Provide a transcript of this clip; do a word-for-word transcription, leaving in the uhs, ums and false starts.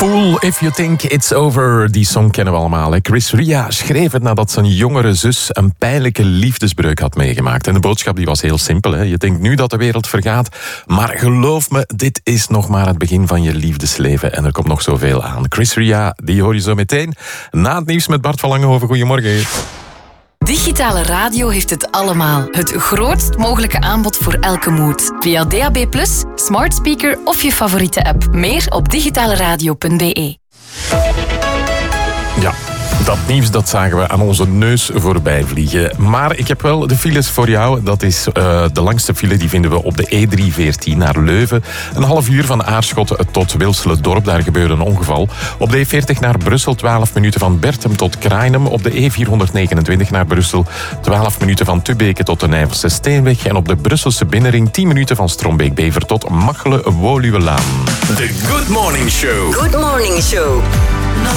Fool if you think it's over. Die song kennen we allemaal. Hè? Chris Ria schreef het nadat zijn jongere zus een pijnlijke liefdesbreuk had meegemaakt. En de boodschap die was heel simpel. Hè? Je denkt nu dat de wereld vergaat, maar geloof me, dit is nog maar het begin van je liefdesleven. En er komt nog zoveel aan. Chris Ria, die hoor je zo meteen. Na het nieuws met Bart van Langenhoven. Goedemorgen. Digitale radio heeft het allemaal. Het grootst mogelijke aanbod voor elke mood. Via D A B plus, smart speaker of je favoriete app. Meer op digitaleradio punt b e. Ja, dat nieuws dat zagen we aan onze neus voorbij vliegen. Maar ik heb wel de files voor jou. Dat is uh, de langste file, die vinden we op de E drie veertien naar Leuven. Een half uur van Aarschot tot Wilsele-Dorp. Daar gebeurde een ongeval. Op de E veertig naar Brussel, twaalf minuten van Berchem tot Krainem. Op de E vierhonderdnegenentwintig naar Brussel, twaalf minuten van Tubeke tot de Nijvelse Steenweg. En op de Brusselse binnenring, tien minuten van Strombeek-Bever tot Machelen-Woluwelaan. The Good Morning Show. Good Morning Show.